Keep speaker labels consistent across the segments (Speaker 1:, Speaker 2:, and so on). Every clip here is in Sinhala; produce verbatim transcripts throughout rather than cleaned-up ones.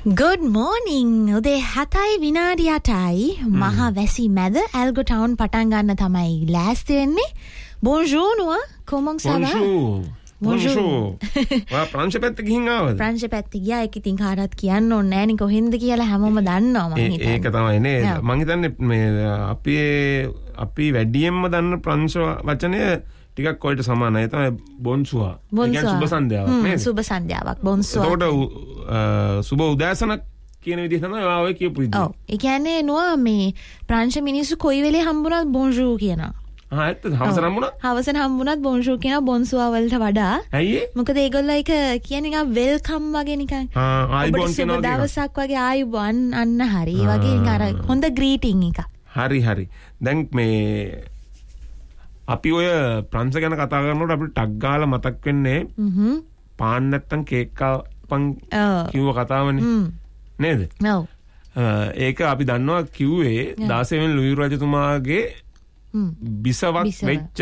Speaker 1: Good morning. උදේ හතයි විනාඩි අටයි මහා වැසි මැද ඇල්ගෝ ටවුන් පටන් ගන්න තමයි ලෑස්ති වෙන්නේ. Bonjour Noah. Comment ça va?
Speaker 2: Bonjour. වා ප්‍රංශ පැත්ත ගිහින් ආවද?
Speaker 1: ප්‍රංශ පැත්ත ගියා. ඒක ඉතින් කාටවත් කියන්න ඕනේ නැහැ නේ කොහෙන්ද කියලා හැමෝම දන්නවා මම හිතන්නේ.
Speaker 2: ඒක තමයි නේ. මම හිතන්නේ මේ අපි අපි වැඩියෙන්ම දන්න ප්‍රංශ වචනය ටිකක් කොයිට සමානයි. ඒ තමයි බොන්සුවා. ඒ කියන්නේ සුබ සන්ධ්‍යාවක් නේද?
Speaker 1: සුබ සන්ධ්‍යාවක් බොන්සුවා.
Speaker 2: ඒකට සුබ උදෑසනක් කියන විදිහ තමයි ඔය කියපු විදිහ.
Speaker 1: ඔව්. ඒ කියන්නේ නෝ මේ ප්‍රංශ මිනිස්සු කොයි වෙලේ හම්බුණත් බොන්ජූර් කියනවා.
Speaker 2: ආ ඇත්තද? හවස හම්බුණා?
Speaker 1: හවස හම්බුණත් බොන්ජූර් කියනවා බොන්සුවා වලට වඩා.
Speaker 2: ඇයි?
Speaker 1: මොකද ඒගොල්ලෝ ඒක කියන්නේ නිකන් වෙල්කම් වගේ නිකන්.
Speaker 2: ආ ආයිබෝන් කියනවා.
Speaker 1: දවසක් වගේ ආයිබෝන් අන්න හරි. ඒ වගේ නිකන් අර හොඳ ග්‍රීටින් එක.
Speaker 2: හරි හරි. දැන් මේ අපි ඔය ප්‍රංශ ගැන කතා කරනකොට අපිට ටක් ගාලා මතක් වෙන්නේ හ්ම් පාන් නැත්තම් කේක් කපන් කිව්ව කතාවනේ නේද?
Speaker 1: ඔව්.
Speaker 2: ඒක අපි දන්නවා කිව්වේ දාසය වෙනි ලුයි රජතුමාගේ බිසවක් වෙච්ච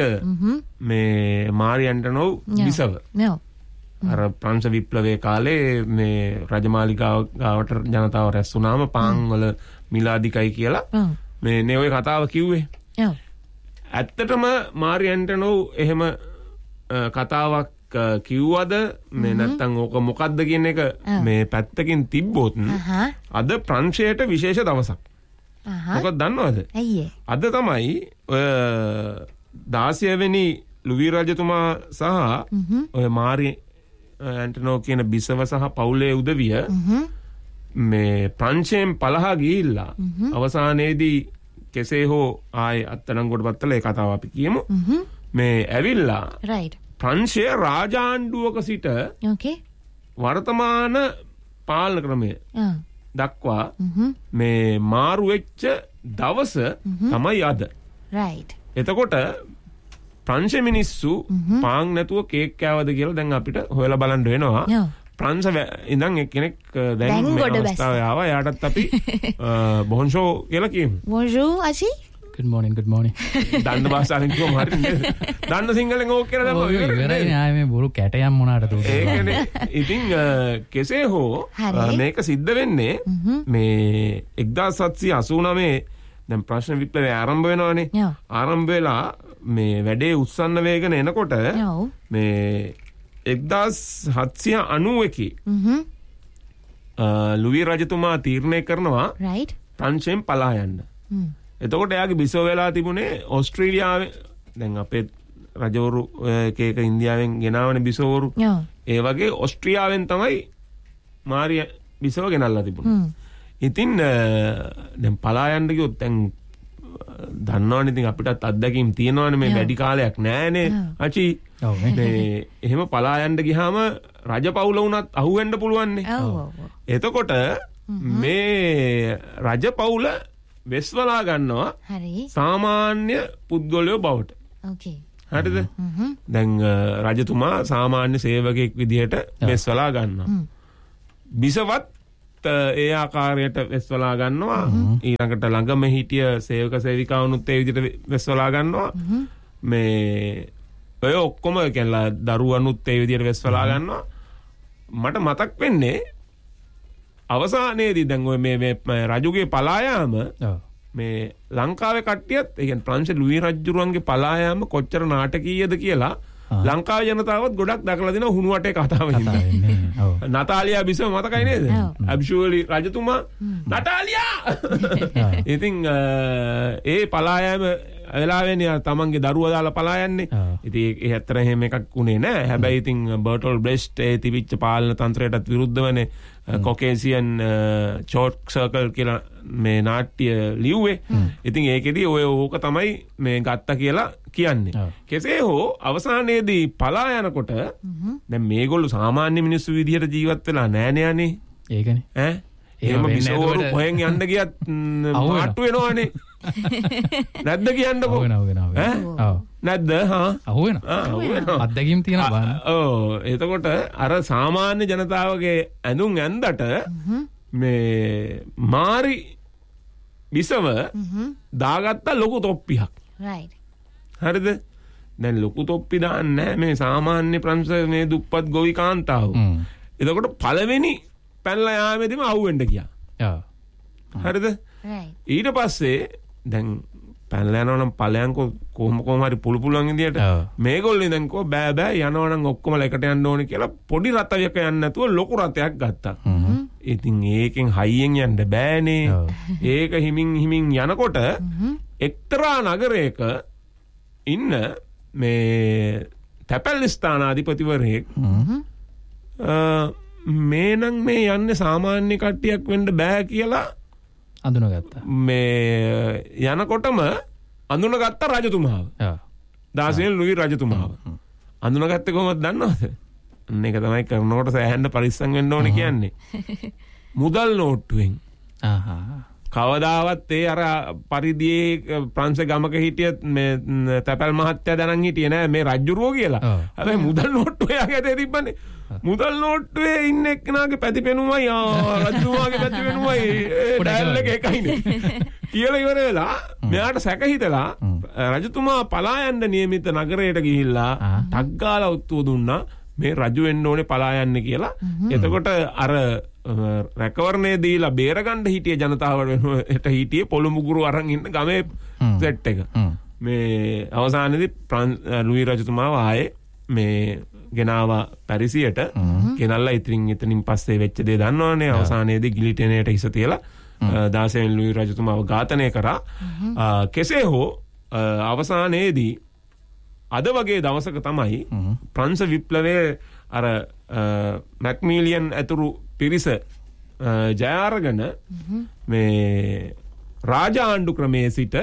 Speaker 2: මේ මාරි ඇන්ටනෝව් බිසව.
Speaker 1: ඔව්.
Speaker 2: අර ප්‍රංශ විප්ලවයේ කාලේ මේ රජමාලිගාව ගාවට ජනතාව රැස් වුණාම පාන් වල මිලාදිකයි කියලා මේ නේ ඔය කතාව කිව්වේ.
Speaker 1: ඔව්.
Speaker 2: ඇත්තටම මාරි ඇන්ටනෝව් එහෙම කතාවක් කිව්වද මේ නැත්තම් ඕක මොකද්ද කියන එක මේ පැත්තකින් තිබ්බොත් අද ප්‍රංශයට විශේෂ දවසක්. මොකක්ද දන්නවද?
Speaker 1: ඇයි
Speaker 2: අද තමයි ඔය දාසය වෙනි ලුයි රජතුමා සහ ඔය මාරි ඇන්ටනෝව් කියන බිසව සහ පවුලේ උදවිය මේ ප්‍රංශයෙන් පළහා ගිහිල්ලා අවසානයේදී කෙසේ හෝ ආයේ අත්අඩංගුවට පත්වලා ඒ කතාව අපි කියමු. මේ ඇවිල්ලා
Speaker 1: රයිට්
Speaker 2: ප්‍රංශයේ රාජාණ්ඩුවක සිට
Speaker 1: ඕකේ
Speaker 2: වර්තමාන පාලන ක්‍රමය දක්වා මේ මාරු වෙච්ච දවස තමයි අද.
Speaker 1: රයිට්.
Speaker 2: එතකොට ප්‍රංශ මිනිස්සු පාන් නැතුව කේක් කෑවද කියලා දැන් අපිට හොයලා බලන්න වෙනවා. ප්‍රංශ ඉඳන් එක්කෙනෙක් දැන් මේ අවස්ථාවේ ආවා. එයාටත් අපි බොන්ජෝ කියලා කියමු.
Speaker 1: බොන්ජෝ අචි.
Speaker 3: Good morning, good morning.
Speaker 2: දන්න භාෂාවෙන් කිව්වම හරි නේද? දන්න සිංහලෙන් ඕක කියලා දැම්මම
Speaker 3: ඉවරයි නේ. ආයේ මේ බොරු කැටයම් මොනාටද උනේ.
Speaker 2: ඒ කියන්නේ ඉතින් කෙසේ හෝ මේක සිද්ධ වෙන්නේ මේ එක්දාස් හත්සිය අසූ නවයේ දැන් ප්‍රශ්න විප්ලවය ආරම්භ වෙනවනේ. ආරම්භ වෙලා මේ වැඩේ උස්සන්න වේගන එනකොට මේ එක්දාස් හත්සිය අනූ එකේ ලුයි රජතුමා තීරණය කරනවා ප්‍රංශයෙන් පලා යන්න. එතකොට එයාගේ බිසව වෙලා තිබුණේ ඕස්ට්‍රේලියාවේ. දැන් අපේ රජවරු එක එක ඉන්දියාවෙන් ගෙනාවනේ බිසවරු. ඒ වගේ ඕස්ට්‍රියාවෙන් තමයි මාරිය බිසව ගෙනල්ලා තිබුණේ. ඉතින් දැන් පලා යන්න ගියොත් දැන් දන්නවනේ ඉතින් අපිටත් අත්දැකීම් තියෙනවනේ මේ වැඩි කාලයක් නෑනේ අචි. මේ එහෙම පලා යන්න ගියාම රජපෞල වුණත් අහුවෙන්න පුළුවන් නේ. එතකොට මේ රජපෞල වෙස්වලා ගන්නවා සාමාන්‍ය පුද්ගලයෝ බවට.
Speaker 1: ඕකේ.
Speaker 2: හරිද? දැන් රජතුමා සාමාන්‍ය සේවකයෙක් විදිහට වෙස්වලා ගන්නවා. බිසවත් ඒ ආකාරයට වෙස්වලා ගන්නවා. ඊළඟට ළඟම හිටිය සේවක සේවිකාවුනුත් ඒ විදිහට වෙස්වලා ගන්නවා. මේ ඔය ඔක්කොම කියලා දරුවනුත් ඒ විදිහට වෙස්වලා ගන්නවා. මට මතක් වෙන්නේ අවසානයේදී දැන් ඔය මේ මේ රජුගේ පලා යාම මේ ලංකාවේ කට්ටියත් ඒ කියන්නේ ප්‍රංශ ලුයි රජුරුවන්ගේ පලා යාම කොච්චර නාටකීයද කියලා ලංකාවේ ජනතාවත් ගොඩක් දැකලා දෙනවා හුණු වටේ කතාව හින්දා. නතාලියා බිසව මතකයි නේද? ඇබ්ෂුවලි රජතුමා නතාලියා. ඉතින් ඒ පලා යාම වෙලාවෙන්නේ තමන්ගේ දරුවා දාලා පලා යන්නේ. ඉතින් ඒ ඇත්තට එහෙම එකක් උනේ නෑ. හැබැයි ඉතින් බර්ටෝල් බ්‍රෙස්ට් ඒ තිබිච්ච පාලන තන්ත්‍රයටත් විරුද්ධවනේ කොකේසියන් චෝට් සර්කල් කියලා මේ නාට්‍ය ලිව්වේ. ඉතින් ඒකෙදි ඔය ඕක තමයි මේ ගත්තා කියලා කියන්නේ. කෙසේ හෝ අවසානයේදී පලා යනකොට දැන් මේගොල්ලෝ සාමාන්‍ය මිනිස්සු විදිහට ජීවත් වෙලා නෑනේ අනේ.
Speaker 3: ඒකනේ.
Speaker 2: ඈ එහෙම බිසවරු කොහෙන් යන්න ගියත් මාට්ටු වෙනවනේ. නැද්ද කියන්නකෝ.
Speaker 3: ඔව්
Speaker 2: නැද්ද? හා
Speaker 3: අහුවෙනවා. අත්දැකීම් තියෙනවා බලන්න.
Speaker 2: ඔව් එතකොට අර සාමාන්‍ය ජනතාවගේ ඇඳුම් ඇඳට මේ මාරි බිසව දාගත්ත ලොකු තොප්පියක්.
Speaker 1: රයිට්.
Speaker 2: හරිද? දැන් ලොකු තොප්පි දාන්නේ මේ සාමාන්‍ය ප්‍රංශ මේ දුප්පත් ගොවි කාන්තාව. එතකොට පළවෙනි පැනලා යාමේදීම අහුවෙන්න ගියා.
Speaker 3: ඔව්.
Speaker 2: හරිද?
Speaker 1: right.
Speaker 2: ඊට පස්සේ දැන් පැනලා යනවා නම් ඵලයන්කෝ කොහොම කොහොම හරි පුළු පුළුවන් විදියට මේගොල්ලෝ ඉඳන් කෝ බෑ බෑ යනවා නම් ඔක්කොම එකට යන්න ඕනේ කියලා පොඩි රථයක යන්න නැතුව ලොකු රථයක් ගත්තා. ඉතින් ඒකෙන් හයියෙන් යන්න බෑනේ. ඒක හිමින් හිමින් යනකොට එක්තරා නගරයක ඉන්න මේ තැපැල් ස්ථානාධිපතිවරයෙක් මේ නම් මේ යන්නේ සාමාන්‍ය කට්ටියක් වෙන්න බෑ කියලා
Speaker 3: අඳුනගත්තා.
Speaker 2: මේ යනකොටම අඳුනගත්ත රජතුමාව.
Speaker 3: ඔව්.
Speaker 2: දාසියන් ලුයි රජතුමාව. අඳුනගත්තේ කොහොමද දන්නවද? අන්න ඒක තමයි කරනකොට සෑහෙන්න පරිස්සම් වෙන්න ඕනේ කියන්නේ. මුදල් නෝට්ටුවෙන්.
Speaker 3: ආහා.
Speaker 2: කවදාවත් ඒ අර පරිදියේ ප්‍රංශ ගමක හිටිය මේ තැපැල් මහත්තයා දැනන් හිටියේ නෑ මේ රජුරෝ කියලා. හැබැයි මුදල් නෝට්ටුව එයාගේ ඇතේ තිබ්බනේ. මුදල් නෝට්ටුවේ ඉන්න එක්කනාගේ පැතිපෙනුමයි රජතුමාගේ පැතිපෙනුමයි ඩයල් එක එකයිනේ. කියලා ඉවර වෙලා මෙයාට සැක හිතලා රජතුමා පලා යන්න නියමිත නගරයට ගිහිල්ලා ටක් ගාලා උත්තුව දුන්නා මේ රජු වෙන්න ඕනේ පලා යන්න කියලා. එතකොට අර රැකවරණේ දීලා බේරගන්න හිටිය ජනතාවට වෙනට හිටියේ පොළු මුගුරු අරන් ඉන්න ගමේ සෙට් එක. මේ අවසානයේදී ලුයි රජතුමාව ආයේ මේ ගෙනාවා පැරිසියට ගෙනල්ලා ඉතින් එතනින් පස්සේ වෙච්ච දේ දන්නවනේ. අවසානයේදී ගිලිටනේට හිස තියලා දාසෙන් ලුයි රජතුමාව ඝාතනය කරා. කෙසේ හෝ අවසානයේදී අද වගේ දවසක තමයි ප්‍රංශ විප්ලවයේ අර මැක්මීලියන් ඇතුරු පිරිස ජය අරගෙන මේ රාජාණ්ඩු ක්‍රමයේ සිට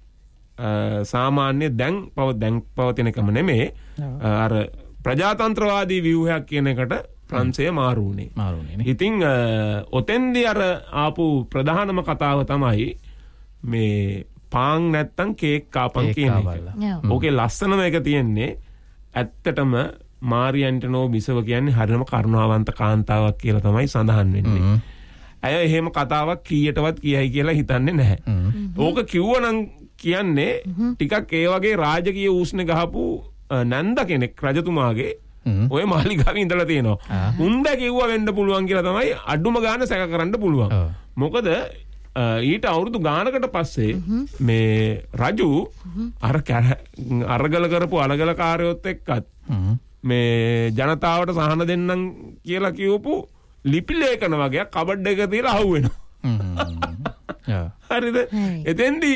Speaker 2: සාමාන්‍ය දැන් පව දැන් පවතින එකම නෙමේ අර ප්‍රජාතන්ත්‍රවාදී ව්‍යුහයක් කියන එකට ප්‍රංශය මාරු වුණේ.
Speaker 3: මාරු වුණේ.
Speaker 2: ඉතින් ඔතෙන්දී අර ආපු ප්‍රධානම කතාව තමයි මේ පාන් නැත්තම් කේක් කාපන් කියන එක. ඕකේ ලස්සනම එක තියෙන්නේ ඇත්තටම මාරි ඇන්ටනෝ බිසව කියන්නේ හරියම කරුණාවන්ත කාන්තාවක් කියලා තමයි සඳහන් වෙන්නේ. අය එහෙම කතාවක් කීයටවත් කියයි කියලා හිතන්නේ නැහැ. ඕක කිව්වනම් කියන්නේ ටිකක් ඒ වගේ රාජකීය ඌෂ්ණ ගහපු නන්ද කෙනෙක් රජතුමාගේ ඔය මාලිගාවේ ඉඳලා තියෙනවා. උන්ද කිව්වා වෙන්න පුළුවන් කියලා තමයි අඩුම ගාන සැක කරන්න පුළුවන්. මොකද ඊට අවුරුදු ගානකට පස්සේ මේ රජු අර අරගල කරපු අලගල කාර්යොත් එක්කත් මේ ජනතාවට සහන දෙන්නම් කියලා කියවපු ලිපි ලේඛන වගේ කබඩ් එක තියලා අහුවෙනවා. හරිද? එතෙන්දී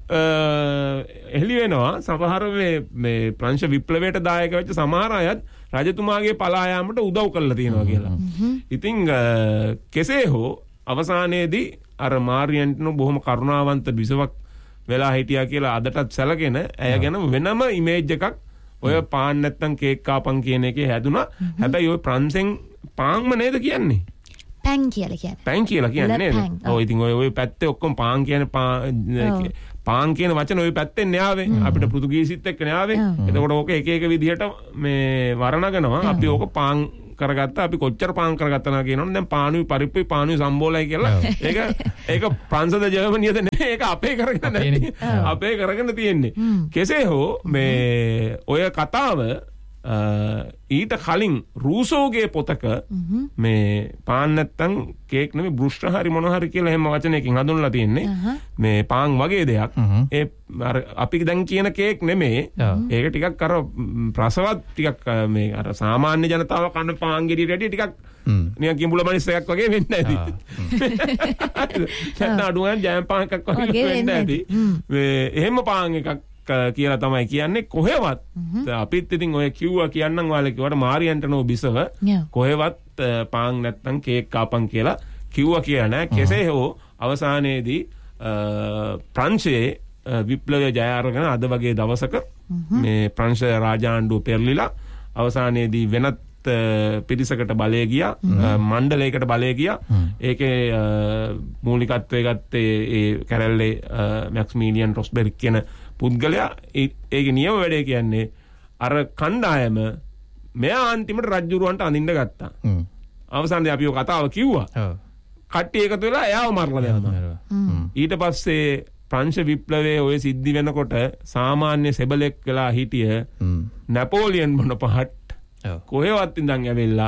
Speaker 2: එළි වෙනවා සමහර මේ මේ ප්‍රංශ විප්ලවයට දායක වෙච්ච සමහර අයත් රජතුමාගේ පලා යාමට උදව් කරලා තියෙනවා කියලා. ඉතින් කෙසේ හෝ අවසානයේදී අර මාරියන්ට්නෝ බොහොම කරුණාවන්ත බිසවක් වෙලා හිටියා කියලා අදටත් සැලකෙන ඇය ගැන වෙනම ඉමේජ් එකක් ඔය පාන් නැත්තම් කේක් කාපන් කියන එකේ හැදුනා. හැබැයි ඔය ප්‍රංශෙන් පාන්ම නේද කියන්නේ?
Speaker 1: පැන් කියලා කියන්නේ.
Speaker 2: පැන් කියලා කියන්නේ නේද? ඔව් ඉතින් ඔය ඔය පැත්තේ ඔක්කොම පාන් කියන්නේ පාන් කියන වචන ඔය පැත්තෙන් න්යාවේ. අපිට පෘතුගීසිත් එක්ක න්යාවේ. එතකොට ඕක එක එක විදිහට මේ වර්ණගෙනවා. අපි ඕක පාන් කරගත්තා. අපි කොච්චර පාන් කරගත්තා කියනවනේ දැන් පානුයි පරිප්පුයි පානුයි සම්බෝලයි කියලා. ඒක ඒක ප්‍රංශද ජර්මනියද නෙමෙයි. ඒක අපේ කරගෙන නැති. අපේ කරගෙන තියෙන්නේ. කෙසේ හෝ මේ ඔය කතාව ඊට කලින් රූසෝගේ පොතක මේ පාන් නැත්තම් කේක් නෙමෙයි බෘෂ්ඨ හරි මොන හරි කියලා එහෙම වචනයකින් හඳුන්වලා තියෙන්නේ. මේ පාන් වගේ දෙයක්. ඒ අර අපි දැන් කියන කේක් නෙමෙයි. ඒක ටිකක් අර රසවත් ටිකක් මේ අර සාමාන්‍ය ජනතාව කන පාන් ගෙඩියට වැඩිය ටිකක් නිකන් කිඹුල මනිස් එකක් වගේ වෙන්න ඇති. නැත්නම් අඩුවෙන් ජෑම් පාන් එකක් වගේ වෙන්න ඇති. මේ එහෙම පාන් එකක් කියලා තමයි කියන්නේ. කොහෙවත් අපිත් ඉතින් ඔය කිව්වා කියන්නම් ඔයාලා කිව්වට මාරියන්ටනෝ බිසව කොහෙවත් පාන් නැත්තම් කේක් කාපන් කියලා කිව්වා කියලා නෑ. කෙසේ හෝ අවසානයේදී ප්‍රංශයේ විප්ලවය ජය අරගෙන අද වගේ දවසක මේ ප්‍රංශ රාජාණ්ඩුව පෙරලිලා අවසානයේදී වෙනත් පිරිසකට බලය ගියා. මණ්ඩලයකට බලය ගියා. ඒකේ මූලිකත්වයේ ගත්තේ ඒ කැරල්ලේ මැක්ස්මීලියන් රොස්බෙරික් කියන පුද්ගලයා. ඒකේ නියම වැඩේ කියන්නේ අර කණ්ඩායම මෙයා අන්තිමට රජුරවන්ට අඳින්න ගත්තා. අවසානයේ අපි ඔය කතාව කිව්වා. කට්ටිය එකතු වෙලා එයාව මරලා දැම්මා. ඊට පස්සේ ප්‍රංශ විප්ලවයේ ඔය සිද්ධි වෙනකොට සාමාන්‍ය සෙබලෙක් වෙලා හිටිය නැපෝලියන් බොනපහට් කොහෙවත් ඉඳන් ඇවිල්ලා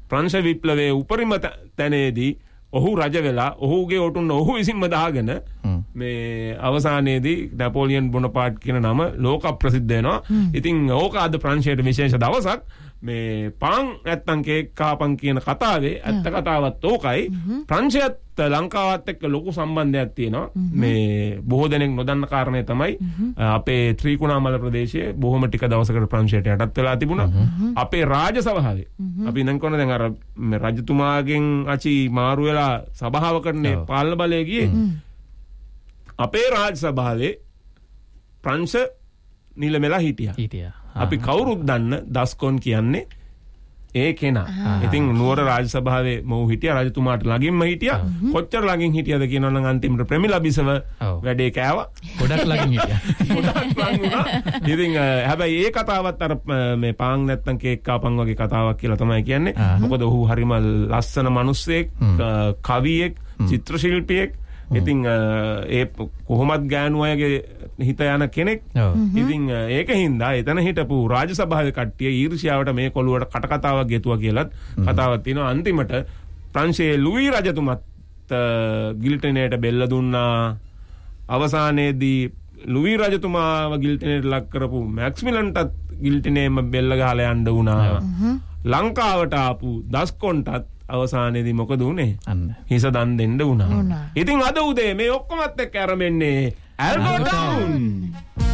Speaker 2: ප්‍රංශ විප්ලවයේ උපරිම තැනේදී ඔහු රජ වෙලා ඔහුගේ ඔටුන්න ඔහු විසින්ම දාගෙන මේ අවසානයේදී නැපෝලියන් බොනපාට් කියන නම ලෝක ප්‍රසිද්ධ වෙනවා. ඉතින් ඕක අද ප්‍රංශයට විශේෂ දවසක්. මේ පාන් නැත්තම් කේක් කාපන් කියන කතාවේ ඇත්ත කතාවත් ඕකයි. ප්‍රංශයත් ලංකාවත් එක්ක ලොකු සම්බන්ධයක් තියෙනවා. මේ බොහෝ දෙනෙක් නොදන්න කාරණේ තමයි අපේ ත්‍රිකුණාමල ප්‍රදේශයේ බොහොම ටික දවසකට ප්‍රංශයට යටත් වෙලා තිබුණා. අපේ රාජ සභාවේ අපි නම් කොහොමද දැන් අර රජතුමාගෙන් අචි මාරු වෙලා සභාවකටනේ පාලන බලය ගියේ. අපේ රාජ සභාවේ ප්‍රංශ නිලමෙලා හිටියා.
Speaker 3: හිටියා.
Speaker 2: අපි කවුරුත් දන්න දස්කොන් කියන්නේ ඒ කෙනා. ඉතින් නුවර රාජ සභාවේ මොහු හිටියා රජතුමාට ළඟින්ම හිටියා. කොච්චර ළඟින් හිටියද කියනවා නම් අන්තිමට ප්‍රමිලා බිසව වැඩේ කෑවා.
Speaker 3: ගොඩක් ළඟින් හිටියා.
Speaker 2: ගොඩක් ළඟ වුණා. ඉතින් හැබැයි ඒ කතාවත් අර මේ පාන් නැත්තම් කේක් කාපන් වගේ කතාවක් කියලා තමයි කියන්නේ. මොකද ඔහු හරිම ලස්සන මිනිස්සෙක්, කවියෙක්, චිත්‍ර ශිල්පියෙක්. ඉතින් ඒ කොහොමත් ගෑනු අයගේ හිත යන කෙනෙක්. ඉතින් ඒක හින්දා එතන හිටපු රාජ සභාවේ කට්ටිය ඊර්ෂ්‍යාවට මේ කොළුවට කට කතාවක් ගෙතුවා කියලාත් කතාවක් තියෙනවා. අන්තිමට ප්‍රංශයේ ලුයි රජතුමත් ගිල්ටනේට බෙල්ල දුන්නා. අවසානයේදී ලුයි රජතුමාව ගිල්ටනේට ලක් කරපු මැක්ස්මිලන්ටත් ගිල්ටනේම බෙල්ල ගහලා යන්න වුණා. ලංකාවට ආපු දස්කොන්ටත් අවසානයේදී මොකද උනේ? අන්න හිස දන් දෙන්න වුණා. ඉතින් අද උදේ මේ ඔක්කොමත් එක්ක ආරම්භෙන්නේ ඇල්ගෝ ටවුන්.